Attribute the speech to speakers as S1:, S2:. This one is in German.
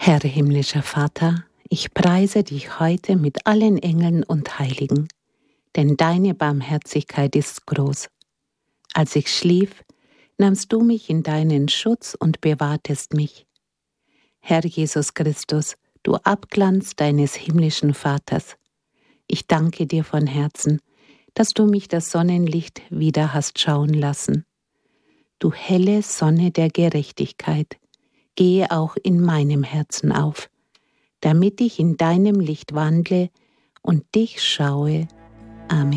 S1: Herr himmlischer Vater, ich preise dich heute mit allen Engeln und Heiligen, denn deine Barmherzigkeit ist groß. Als ich schlief, nahmst du mich in deinen Schutz und bewahrtest mich. Herr Jesus Christus, du Abglanz deines himmlischen Vaters, ich danke dir von Herzen, dass du mich das Sonnenlicht wieder hast schauen lassen. Du helle Sonne der Gerechtigkeit, gehe auch in meinem Herzen auf, damit ich in deinem Licht wandle und dich schaue. Amen.